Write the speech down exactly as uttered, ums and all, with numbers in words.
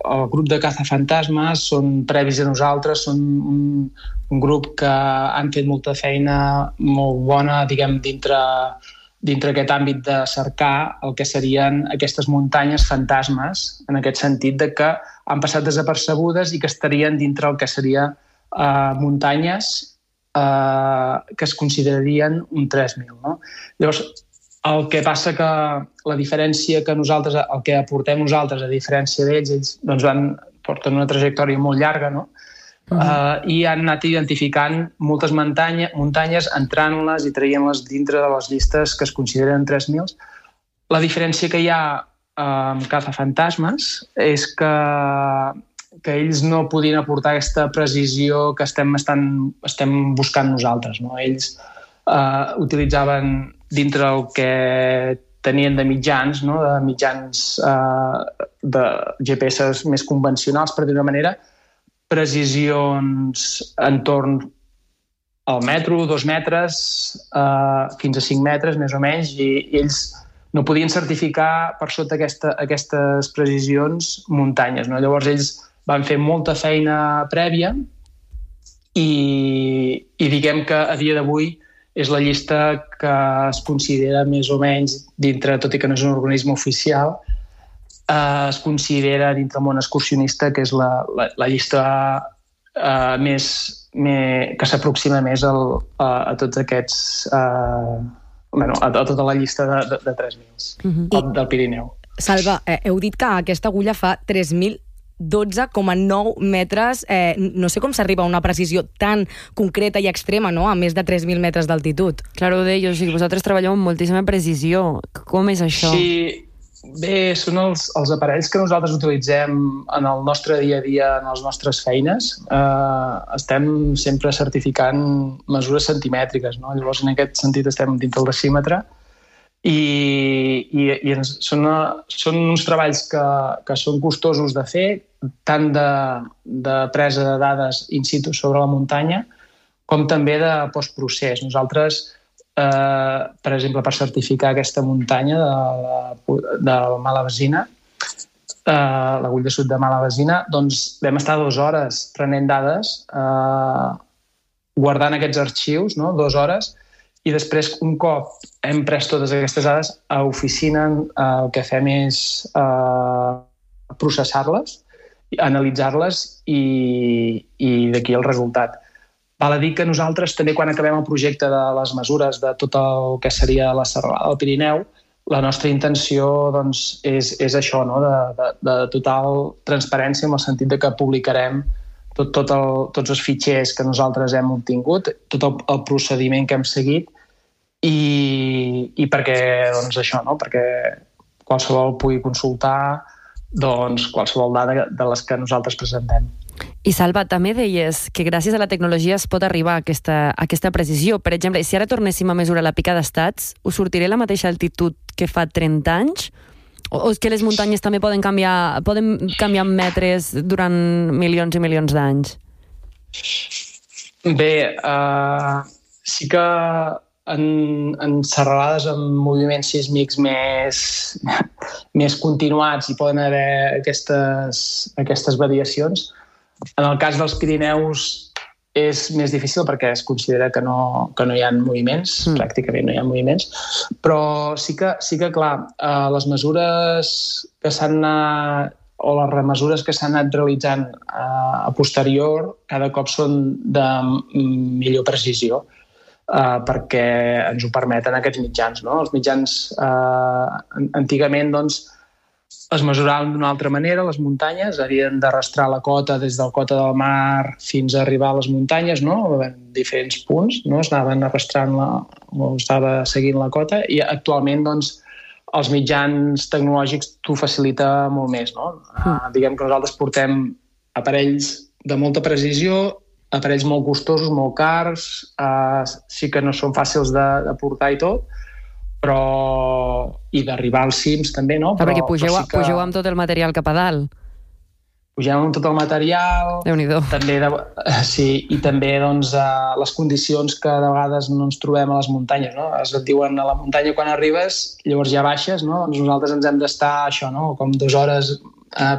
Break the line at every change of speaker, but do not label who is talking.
el grup de cazafantasmes són previs a nosaltres, són un, un grup que han fet molta feina molt bona, diguem, dintre dintre aquest àmbit de cercar el que serien aquestes muntanyes fantasmes, en aquest sentit de que han passat desapercebudes i que estarien dintre el que seria eh, muntanyes eh, que es considerarien un tres mil. No? Llavors, el que passa que la diferència que nosaltres, el que aportem nosaltres a diferència d'ells, ells doncs van, porten una trajectòria molt llarga, no? Uh-huh. Uh, i han anat identificant moltes muntanya, muntanyes, entrant-les i traient-les dintre de les llistes que es consideren tres mil. La diferència que hi ha uh, amb cazafantasmes és que, que ells no podien aportar aquesta precisió que estem, estan, estem buscant nosaltres. No? Ells uh, utilitzaven dintre el que tenien de mitjans, no? de mitjans uh, de G P S més convencionals, per dir-ho d'una manera, precisions entorn al metro, dos metres, eh, fins a cinc metres, més o menys, i, i ells no podien certificar per sota aquesta, aquestes precisions muntanyes. No? Llavors ells van fer molta feina prèvia i, i diguem que a dia d'avui és la llista que es considera més o menys dintre, tot i que no és un organisme oficial, Uh, es considera dintre del món excursionista que és la, la, la llista uh, més, més, que s'aproxima més al, a, a tots aquests, uh, bueno, a, a tota la llista de, de, de tres mil uh-huh. del, del Pirineu.
Salva, eh, heu dit que aquesta agulla fa tres mil dotze coma nou metres. Eh, no sé com s'arriba a una precisió tan concreta i extrema, no?, a més de tres mil metres d'altitud.
Claro, ho deia, o sigui, vosaltres treballeu amb moltíssima precisió. Com és això?
Sí, bé, són els, els aparells que nosaltres utilitzem en el nostre dia a dia, en les nostres feines. Eh, estem sempre certificant mesures centimètriques, no? Llavors, en aquest sentit, estem dins del decímetre i, i, i ens, són, són uns treballs que, que són costosos de fer, tant de, de presa de dades in situ sobre la muntanya com també de postprocés. Nosaltres, Uh, per exemple, per certificar aquesta muntanya de, de Malavesina, uh, l'agull de sud de Malavesina, doncs vam estar dues hores prenent dades, uh, guardant aquests arxius, no? dues hores, i després, un cop hem pres totes aquestes dades, a oficina uh, el que fem és uh, processar-les, analitzar-les i, i d'aquí el resultat. Val a dir que nosaltres també, quan acabem el projecte de les mesures de tot el que seria la serralada del Pirineu, la nostra intenció doncs, és, és això, no? de, de, de total transparència, en el sentit de que publicarem tot, tot el, tots els fitxers que nosaltres hem obtingut, tot el, el procediment que hem seguit i, i perquè, doncs, això, no? perquè qualsevol pugui consultar doncs, qualsevol dada de les que nosaltres presentem.
I Salva, també deies que gràcies a la tecnologia es pot arribar a aquesta, a aquesta precisió. Per exemple, si ara tornéssim a mesurar la pica d'estats, us sortiré la mateixa altitud que fa trenta anys? O és que les muntanyes també poden canviar, poden canviar metres durant milions i milions d'anys?
Bé, uh, sí que en, en serralades amb moviments sísmics més, més continuats hi poden haver aquestes, aquestes variacions. En el cas dels Pirineus és més difícil perquè es considera que no, que no hi ha moviments, mm. pràcticament no hi ha moviments, però sí que, sí que clar, eh, les mesures que s'han anat, o les remesures que s'han anat realitzant eh, a posterior cada cop són de millor precisió, eh, perquè ens ho permeten aquests mitjans. No? Els mitjans eh, antigament, doncs, es mesuraven d'una altra manera, les muntanyes, havien d'arrastrar la cota des del cota del mar fins a arribar a les muntanyes, no? En diferents punts, no? Es anaven arrastrant la, o estava seguint la cota, i actualment, doncs, els mitjans tecnològics t'ho facilita molt més, no? Mm. Uh, diguem que nosaltres portem aparells de molta precisió, aparells molt costosos, molt cars, uh, sí que no són fàcils de, de portar i tot, però i d'arribar als cims també, no?
Però, perquè pugeu, però sí que... pugeu amb tot el material cap a dalt.
Pugem amb tot el material,
Déu-n'hi-do.
també de, sí, i també doncs, les condicions que de vegades no ens trobem a les muntanyes, no? Es et diuen a la muntanya quan arribes, llavors ja baixes, no? Doncs nosaltres ens hem d'estar això, no? Com dues hores